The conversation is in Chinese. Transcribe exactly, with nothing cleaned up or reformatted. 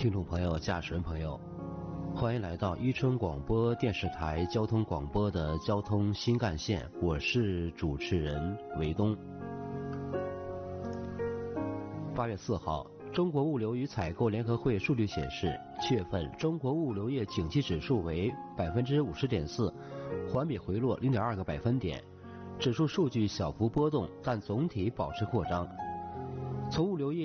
听众朋友、驾驶人朋友，欢迎来到伊春广播电视台交通广播的交通新干线，我是主持人韦东。八月四号，中国物流与采购联合会数据显示，七月份中国物流业景气指数为百分之五十点四，环比回落零点二个百分点。指数数据小幅波动，但总体保持扩张。从物流业